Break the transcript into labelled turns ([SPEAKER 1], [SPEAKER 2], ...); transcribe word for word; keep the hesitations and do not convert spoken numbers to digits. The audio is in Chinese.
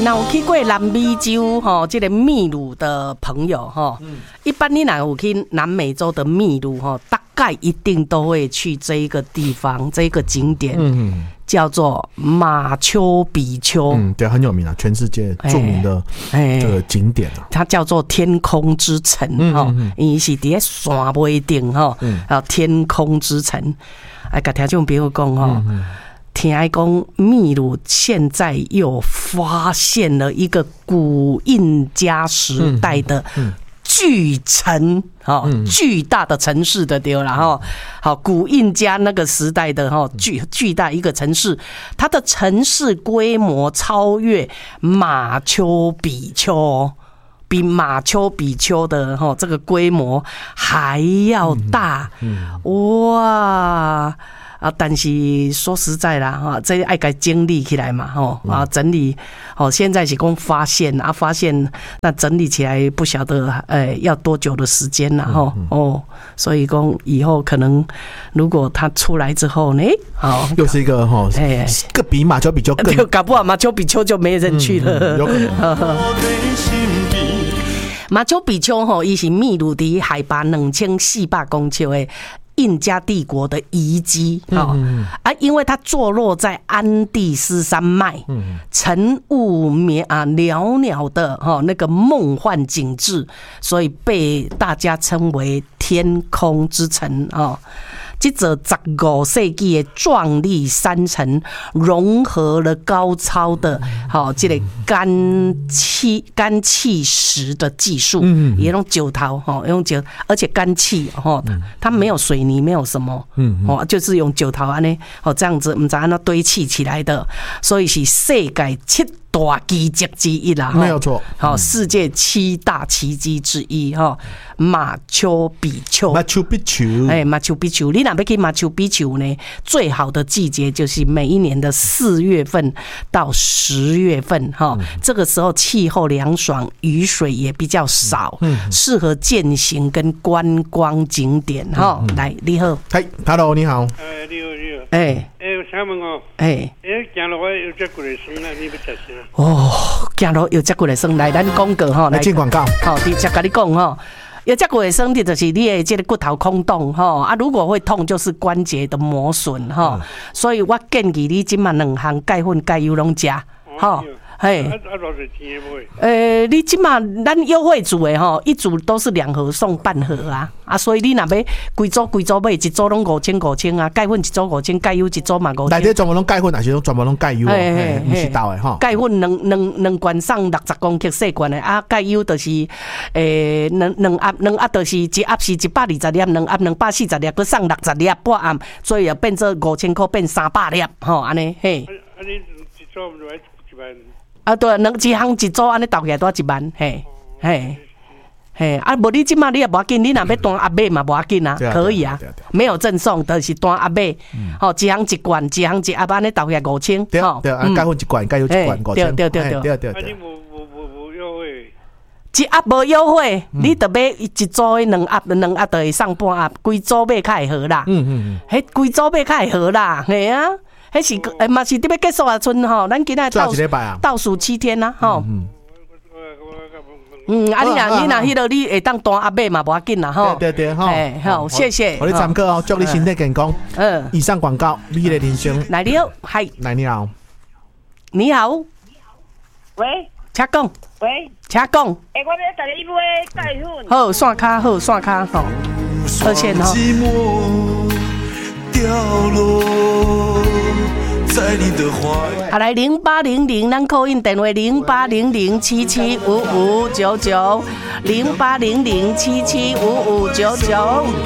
[SPEAKER 1] 那有去过南美洲吼，这个秘鲁的朋友吼，嗯、一般你若有去南美洲的秘鲁吼，大概一定都会去这一个地方，这一个景点，嗯、叫做马丘比丘。
[SPEAKER 2] 嗯，对，很有名啊，全世界著名的这个景点啊。
[SPEAKER 1] 它叫做天空之城吼，伊、嗯、是伫咧山尾顶吼，啊，天空之城。哎，甲听众朋友讲吼。嗯嗯听讲，秘鲁现在又发现了一个古印加时代的巨城，哈、嗯，巨大的城市的对啦，哈，好，古印加那个时代的哈巨巨大一个城市，它的城市规模超越马丘比丘，比马丘比丘的哈这个规模还要大，嗯嗯、哇！啊，但是说实在啦，哈，这爱该整理起来嘛，吼啊，整理，哦，现在是讲发现啊，发现那整理起来不晓得，呃，要多久的时间啦，吼哦，所以讲以后可能如果他出来之后呢，好，
[SPEAKER 2] 又是一个哈，哎，个比马丘比丘更，
[SPEAKER 1] 搞不好马丘比丘就没人去了，
[SPEAKER 2] 嗯、有可能。
[SPEAKER 1] 马丘比丘吼，伊是秘鲁的海拔两千四百公尺的。印加帝国的遗迹，哦嗯、啊，因为它坐落在安第斯山脉，嗯、晨雾绵啊袅袅的哈那个梦幻景致，所以被大家称为天空之城啊。这座十五世纪的壮丽山城，融合了高超的好这个干气干气石的技术，嗯，也用九桃哈，用九，而且干气哈，它没有水泥，没有什么，嗯，哦，就是用九桃安呢，哦这样子，唔知安那堆砌起来的，所以是世界七大奇迹之一啦，
[SPEAKER 2] 没有错，
[SPEAKER 1] 好，世界七大奇迹之一哈，马丘比丘，
[SPEAKER 2] 马丘比丘，
[SPEAKER 1] 哎，马丘比丘，你哪要去马丘比丘呢？最好的季节就是每一年的四月份到十月份哈，嗯、这个时候气候凉爽，雨水也比较少，嗯，适合健行跟观光景点哈。嗯、来，你好，
[SPEAKER 2] 嗨 ，Hello， 你好，
[SPEAKER 3] 哎，你好，你好，
[SPEAKER 1] 哎，
[SPEAKER 3] 哎，我想问哦，
[SPEAKER 1] 哎，
[SPEAKER 3] 哎，行路我有只过来生啦，你要吃啥？
[SPEAKER 1] 哦，行路有只过来生，来，咱广告哈，
[SPEAKER 2] 来进广告，
[SPEAKER 1] 好，直接跟你讲哈。有这个生的就是你的这个骨头空洞哈啊，如果会痛就是关节的磨损哈，嗯、所以我建议你今晚两项钙粉钙油拢吃哈。嘿，啊啊，多少钱买？呃，你即马咱优惠组的吼，一组都是两盒送半盒啊，啊，所以你若要规组规组买，一组拢五千五千啊，钙粉一组五千，钙油一组嘛五千。
[SPEAKER 2] 内底全部拢钙粉，还是全部拢钙油？嘿嘿嘿，是倒的吼。
[SPEAKER 1] 钙粉两两两罐送六十公克细罐的啊，钙油就是诶两两盒两盒就是一盒是一百二十粒，两盒两百四十粒，佮送六十粒半盒，所以也变做五千块变三百粒吼，安尼嘿。
[SPEAKER 3] 啊，你一组唔来一万？
[SPEAKER 1] 啊，对，两一项一组安尼倒起来多一万，嘿，嘿，嘿，啊，无你即马你也无要紧，你若要单阿买嘛无要紧啊，可以啊，没有赠送，就是单阿买，吼，一项一罐，一项一盒安尼倒起来五千，
[SPEAKER 2] 对对，啊，钙粉一罐，钙油一罐，五千，
[SPEAKER 1] 对对对
[SPEAKER 2] 对对对。
[SPEAKER 3] 啊，你无无无无优惠？
[SPEAKER 1] 一盒无优惠，你得买一组的两盒，两盒就会送半盒，规组买较会好啦，嗯嗯嗯，迄规组买较会好啦，嘿啊。迄是诶，嘛是伫要结束啊，村吼，咱今仔倒倒数七天啦，吼。嗯嗯，啊，你若你若迄落你会当单阿买嘛，无要紧啦，吼。
[SPEAKER 2] 对对对，吼。
[SPEAKER 1] 哎，好，谢谢。
[SPEAKER 2] 我哋参考哦，祝你身体健康。嗯。以上广告，美丽人生。
[SPEAKER 1] 来你好，嗨。
[SPEAKER 2] 来你好。
[SPEAKER 1] 你好。
[SPEAKER 4] 喂。
[SPEAKER 1] 请讲。
[SPEAKER 4] 喂。
[SPEAKER 1] 请讲。
[SPEAKER 4] 诶，我要带你买钙粉。
[SPEAKER 1] 好，线卡好，线卡好。抱歉吼。掉落在你的怀。好，来零八零零，咱call in电话零八零零七七五五九九，零八零零七七五五九九。